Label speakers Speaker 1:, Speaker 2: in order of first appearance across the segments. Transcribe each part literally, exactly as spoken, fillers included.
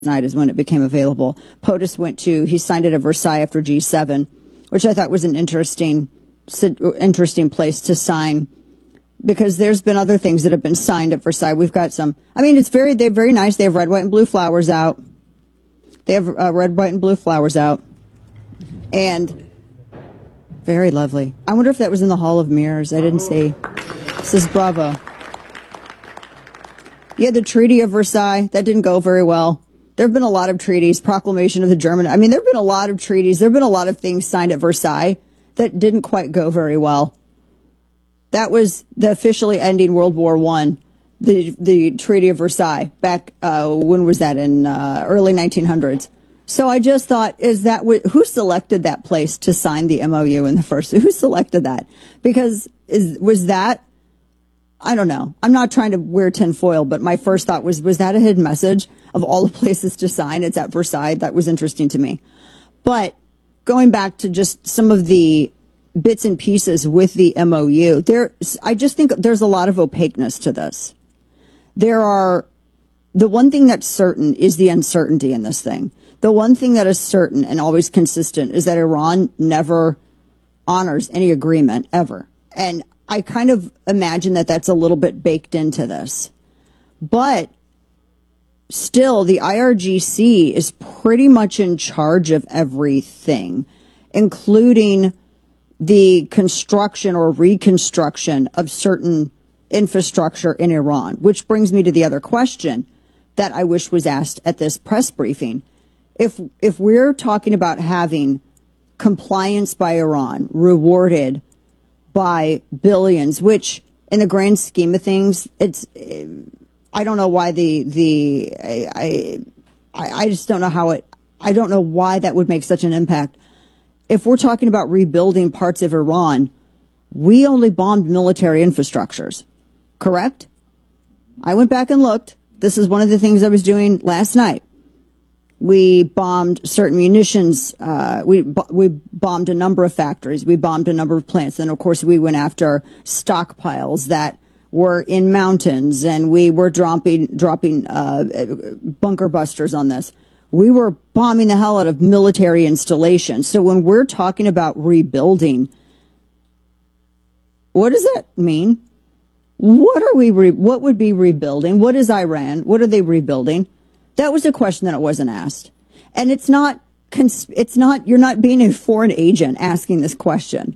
Speaker 1: night is when it became available. POTUS went to, he signed it at Versailles after G seven, which I thought was an interesting, interesting place to sign, because there's been other things that have been signed at Versailles. We've got some, I mean, it's very, they're very nice. They have red, white, and blue flowers out. They have uh, red, white, and blue flowers out. And very lovely. I wonder if that was in the Hall of Mirrors. I didn't see. This is bravo. Yeah, the Treaty of Versailles, that didn't go very well. There have been a lot of treaties, proclamation of the German. I mean, there have been a lot of treaties. There have been a lot of things signed at Versailles that didn't quite go very well. That was the officially ending World War One, the the Treaty of Versailles. Back uh, when was that? In uh, early nineteen hundreds. So I just thought, is that who selected that place to sign the M O U in the first? Who selected that? Because is was that? I don't know. I'm not trying to wear tinfoil, but my first thought was, was that a hidden message of all the places to sign? It's at Versailles. That was interesting to me. But going back to just some of the bits and pieces with the M O U, there, I just think there's a lot of opaqueness to this. There are, the one thing that's certain is the uncertainty in this thing. The one thing that is certain and always consistent is that Iran never honors any agreement ever. And I kind of imagine that that's a little bit baked into this. But still, the I R G C is pretty much in charge of everything, including the construction or reconstruction of certain infrastructure in Iran, which brings me to the other question that I wish was asked at this press briefing. If, if we're talking about having compliance by Iran rewarded by billions, which in the grand scheme of things, it's, I don't know why the, the, I, I, I just don't know how it, I don't know why that would make such an impact. If we're talking about rebuilding parts of Iran, we only bombed military infrastructures, correct? I went back and looked. This is one of the things I was doing last night. We bombed certain munitions. Uh, we we bombed a number of factories. We bombed a number of plants. And, of course, we went after stockpiles that were in mountains, and we were dropping, dropping uh, bunker busters on this. We were bombing the hell out of military installations. So when we're talking about rebuilding, what does that mean? What are we? Re- what would be rebuilding? What is Iran? What are they rebuilding? That was a question that it wasn't asked. And it's not, cons- it's not, you're not being a foreign agent asking this question.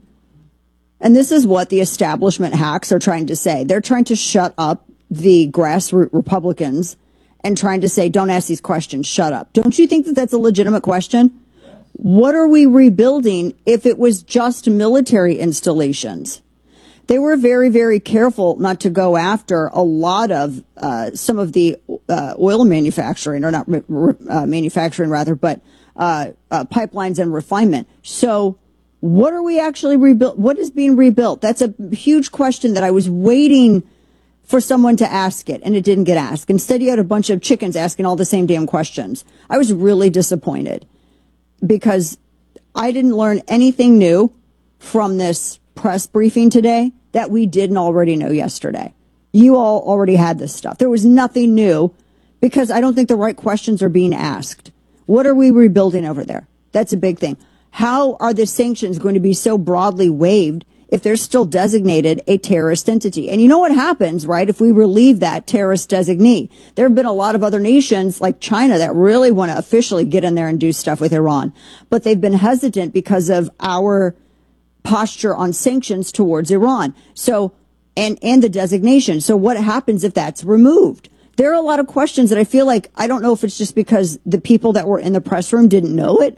Speaker 1: And this is what the establishment hacks are trying to say. They're trying to shut up the grassroots Republicans and trying to say, don't ask these questions, shut up. Don't you think that that's a legitimate question? What are we rebuilding if it was just military installations? They were very, very careful not to go after a lot of uh, some of the uh, oil manufacturing, or not uh, manufacturing rather, but uh, uh, pipelines and refinement. So what are we actually rebuilt? What is being rebuilt? That's a huge question that I was waiting for someone to ask it, and it didn't get asked. Instead, you had a bunch of chickens asking all the same damn questions. I was really disappointed because I didn't learn anything new from this press briefing today that we didn't already know yesterday. You all already had this stuff. There was nothing new because I don't think the right questions are being asked. What are we rebuilding over there? That's a big thing. How are the sanctions going to be so broadly waived if they're still designated a terrorist entity? And you know what happens, right, if we relieve that terrorist designee? There have been a lot of other nations like China that really want to officially get in there and do stuff with Iran. But they've been hesitant because of our posture on sanctions towards Iran. So, and, and the designation. So what happens if that's removed? There are a lot of questions that I feel like, I don't know if it's just because the people that were in the press room didn't know it,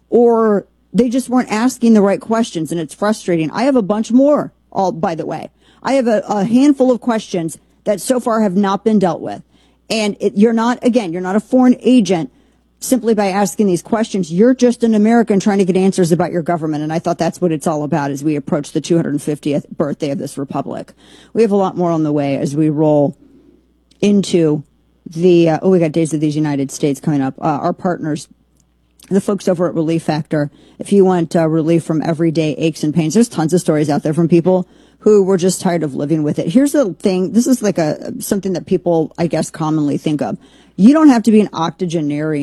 Speaker 1: or they just weren't asking the right questions, and it's frustrating. I have a bunch more, all by the way. I have a, a handful of questions that so far have not been dealt with. And it, you're not, again, you're not a foreign agent simply by asking these questions. You're just an American trying to get answers about your government. And I thought that's what it's all about as we approach the two hundred fiftieth birthday of this republic. We have a lot more on the way as we roll into the, uh, oh, we got Days of these United States coming up. Uh, our partners, the folks over at Relief Factor, if you want uh, relief from everyday aches and pains, there's tons of stories out there from people who were just tired of living with it. Here's the thing. This is like a something that people, I guess, commonly think of. You don't have to be an octogenarian